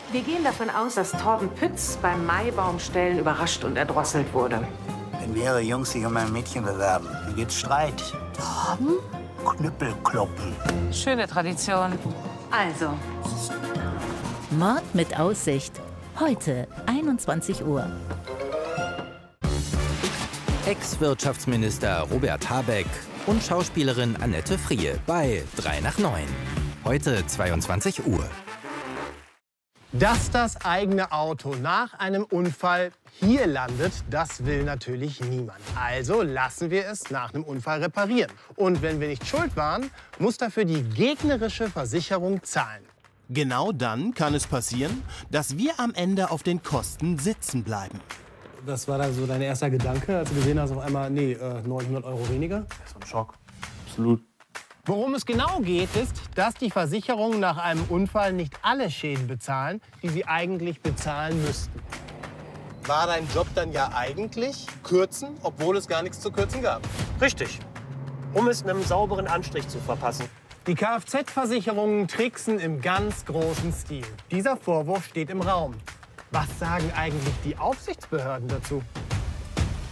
Wir gehen davon aus, dass Torben Pütz beim Maibaumstellen überrascht und erdrosselt wurde. Wenn mehrere Jungs sich um ein Mädchen bewerben, dann gibt's Streit. Torben? Knüppel kloppen. Schöne Tradition. Also. Mord mit Aussicht. Heute, 21 Uhr. Ex-Wirtschaftsminister Robert Habeck und Schauspielerin Annette Frier bei 3 nach 9. Heute 22 Uhr. Dass das eigene Auto nach einem Unfall hier landet, das will natürlich niemand. Also lassen wir es nach einem Unfall reparieren. Und wenn wir nicht schuld waren, muss dafür die gegnerische Versicherung zahlen. Genau dann kann es passieren, dass wir am Ende auf den Kosten sitzen bleiben. Was war da so dein erster Gedanke, als du gesehen hast, auf einmal, 900 € weniger? Das war ein Schock. Absolut. Worum es genau geht, ist, dass die Versicherungen nach einem Unfall nicht alle Schäden bezahlen, die sie eigentlich bezahlen müssten. War dein Job dann ja eigentlich kürzen, obwohl es gar nichts zu kürzen gab? Richtig. Um es einem sauberen Anstrich zu verpassen. Die Kfz-Versicherungen tricksen im ganz großen Stil. Dieser Vorwurf steht im Raum. Was sagen eigentlich die Aufsichtsbehörden dazu?